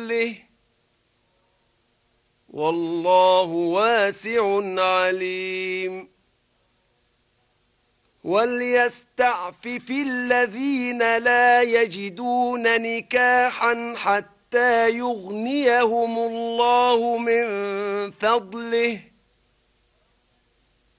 فضله والله واسع عليم وليستعفف الذين لا يجدون نكاحا حتى يغنيهم الله من فضله